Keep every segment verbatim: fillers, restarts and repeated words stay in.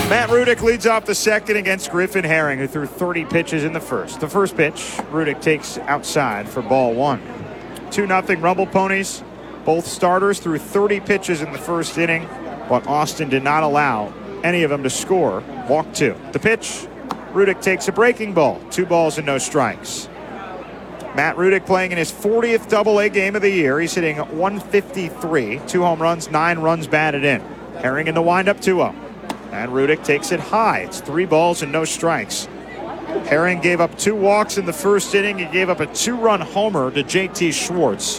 Matt Rudick leads off the second against Griffin Herring, who threw thirty pitches in the first. The first pitch, Rudick takes outside for ball one. two nothing Rumble Ponies. Both starters threw thirty pitches in the first inning, but Austin did not allow any of them to score. Walk two. The pitch, Rudick takes a breaking ball. Two balls and no strikes. Matt Rudick playing in his fortieth double A game of the year. He's hitting one fifty-three. Two home runs, nine runs batted in. Herring in the windup, two oh. And Rudick takes it high. It's three balls and no strikes. Herring gave up two walks in the first inning. He gave up a two-run homer to J T Schwartz.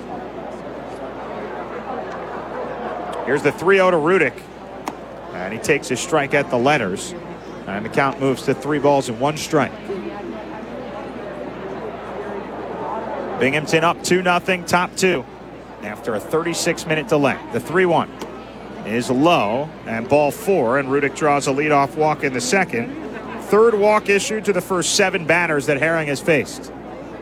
Here's the three oh to Rudick. And he takes his strike at the letters. And the count moves to three balls and one strike. Binghamton up two nothing, top two after a thirty-six minute delay. The three one is low and ball four, and Rudick draws a leadoff walk in the second. Third walk issued to the first seven batters that Herring has faced.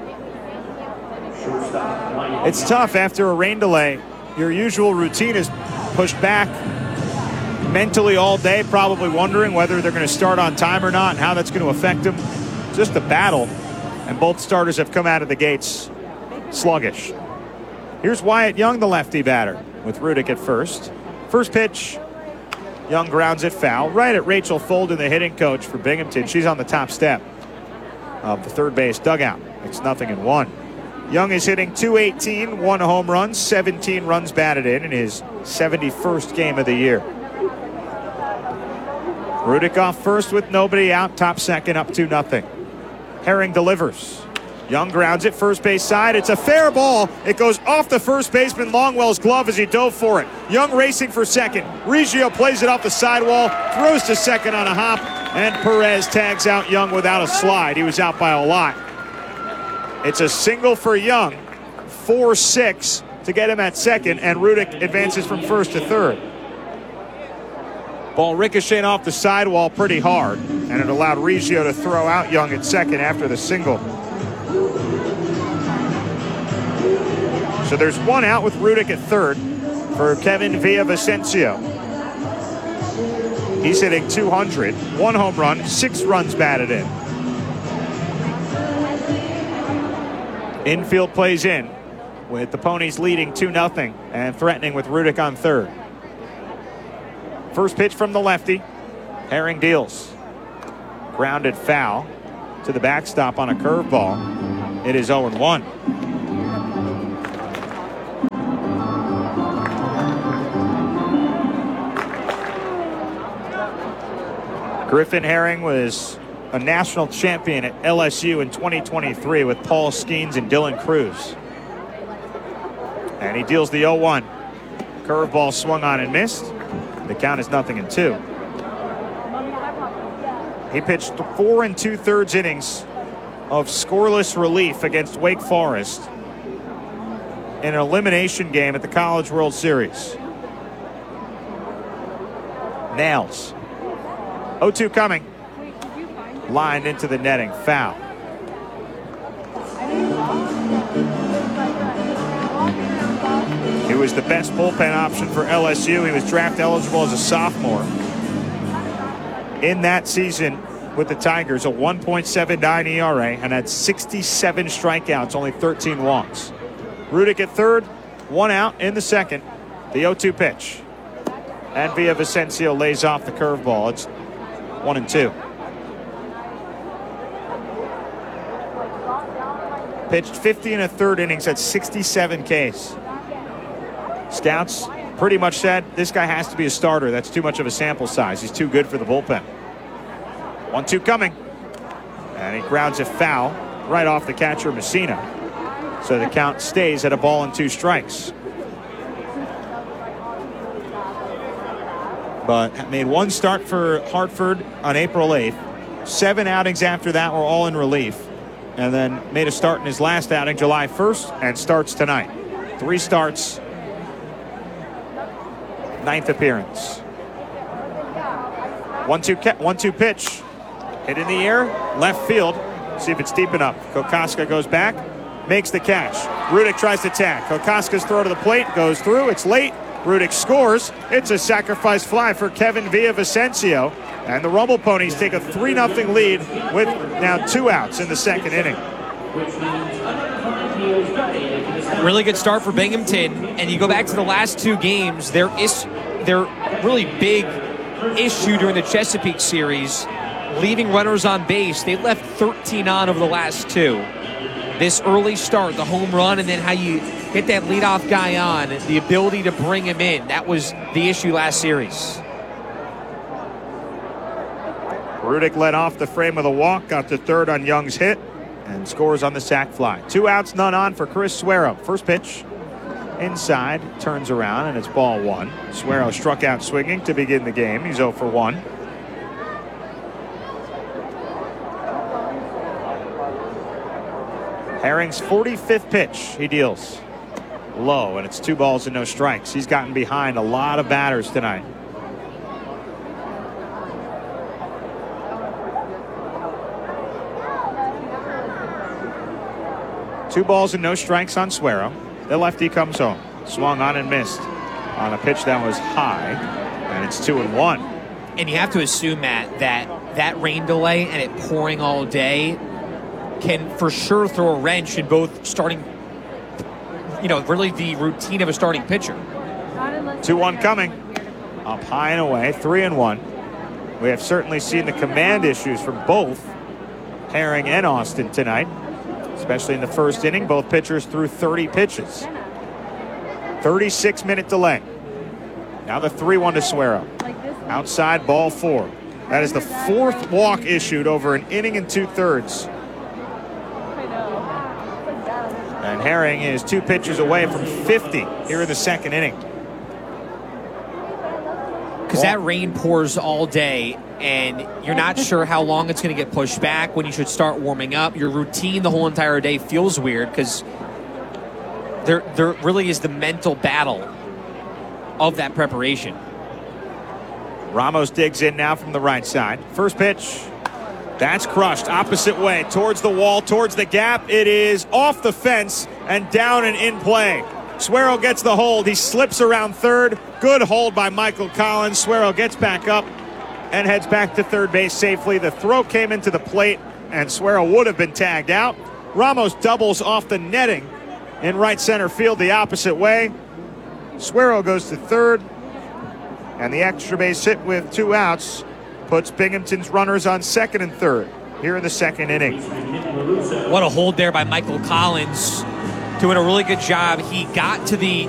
It's tough after a rain delay. Your usual routine is pushed back mentally all day, probably wondering whether they're going to start on time or not and how that's going to affect them. Just a battle, and both starters have come out of the gates sluggish. Here's Wyatt Young, the lefty batter, with Rudick at first. First pitch, Young grounds it foul right at Rachel Folden, the hitting coach for Binghamton. She's on the top step of the third base dugout. It's nothing and one. Young is hitting two eighteen, one home run, seventeen runs batted in in his seventy-first game of the year. Rudick off first with nobody out, top second, up two nothing. Herring delivers. Young grounds it first base side. It's a fair ball. It goes off the first baseman Longwell's glove as he dove for it. Young racing for second. Reggio plays it off the sidewall, throws to second on a hop, and Perez tags out Young without a slide. He was out by a lot. It's a single for Young, four six to get him at second, and Rudick advances from first to third. Ball ricocheting off the sidewall pretty hard, and it allowed Reggio to throw out Young at second after the single. So there's one out with Rudick at third for Kevin Villavicencio. He's hitting two hundred, one home run, six runs batted in. Infield plays in with the Ponies leading two nothing and threatening with Rudick on third. First pitch from the lefty. Herring deals. Grounded foul to the backstop on a curveball. It is oh and one. Griffin Herring was a national champion at L S U in twenty twenty-three with Paul Skeens and Dylan Cruz. And he deals the oh one. Curveball swung on and missed. The count is nothing and two. He pitched four and two thirds innings of scoreless relief against Wake Forest in an elimination game at the College World Series. Nails. oh two coming. Lined into the netting. Foul. He was the best bullpen option for L S U. He was draft eligible as a sophomore. In that season with the Tigers, a one point seven nine E R A and had sixty-seven strikeouts, only thirteen walks. Rudick at third, one out in the second. The oh two pitch. And Villavicencio lays off the curveball. It's one and two. Pitched fifty and a third innings at sixty-seven Ks. Scouts pretty much said this guy has to be a starter. That's too much of a sample size. He's too good for the bullpen. one two coming. And he grounds it foul right off the catcher Messina. So the count stays at a ball and two strikes. But made one start for Hartford on April eighth. Seven outings after that were all in relief. And then made a start in his last outing July first and starts tonight. Three starts. Ninth appearance. One two one two pitch. Hit in the air, left field. See if it's deep enough. Kokoska goes back, makes the catch. Rudick tries to tack. Kokoska's throw to the plate goes through. It's late, Rudick scores. It's a sacrifice fly for Kevin Villavicencio. And the Rumble Ponies take a three nothing lead with now two outs in the second inning. Really good start for Binghamton. And you go back to the last two games, their, is, their really big issue during the Chesapeake series, leaving runners on base. They left thirteen on over the last two. This early start, the home run, and then how you hit that leadoff guy on, the ability to bring him in, that was the issue last series. Rudick led off the frame with a walk, got to third on Young's hit, and scores on the sac fly. Two outs, none on for Chris Suero. First pitch, inside, turns around, and it's ball one. Suero struck out swinging to begin the game. He's oh for one. Herring's forty-fifth pitch he deals. Low, and it's two balls and no strikes. He's gotten behind a lot of batters tonight. Two balls and no strikes on Suero. The lefty comes home. Swung on and missed on a pitch that was high, and it's two and one. And you have to assume, Matt, that that rain delay and it pouring all day can for sure throw a wrench in both starting, you know, really the routine of a starting pitcher. two one coming. Up high and away, three and one. We have certainly seen the command issues from both Herring and Austin tonight, especially in the first inning. Both pitchers threw thirty pitches. thirty-six minute delay. Now the three one to Suero. Outside, ball four. That is the fourth walk issued over an inning and two thirds. And Herring is two pitches away from fifty here in the second inning. Because that rain pours all day, and you're not sure how long it's going to get pushed back, when you should start warming up. Your routine the whole entire day feels weird because there, there really is the mental battle of that preparation. Ramos digs in now from the right side. First pitch. That's crushed opposite way towards the wall, towards the gap. It is off the fence and down and in play. Suero gets the hold. He slips around third. Good hold by Michael Collins. Suero gets back up and heads back to third base safely. The throw came into the plate, and Suero would have been tagged out. Ramos doubles off the netting in right center field the opposite way. Suero goes to third, and the extra base hit with two outs puts Binghamton's runners on second and third here in the second inning. What a hold there by Michael Collins, doing a really good job. He got to the